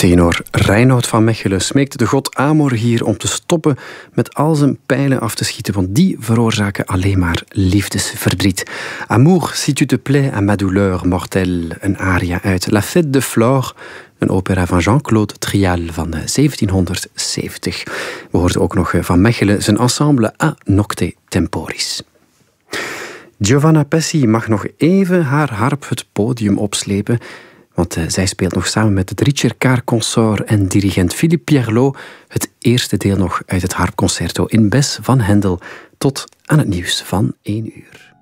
Tenor Reinoud van Mechelen smeekt de god Amor hier om te stoppen met al zijn pijlen af te schieten, want die veroorzaken alleen maar liefdesverdriet. Amour, si tu te plais à ma douleur mortelle, een aria uit La Fête de Flore, een opera van Jean-Claude Trial van 1770. We hoorden ook nog van Mechelen zijn ensemble A Nocte Temporis. Giovanna Pessi mag nog even haar harp het podium opslepen, want zij speelt nog samen met het Ricercar Consort en dirigent Philippe Pierlot het eerste deel nog uit het harpconcerto in Bes van Hendel tot aan het nieuws van 1 uur.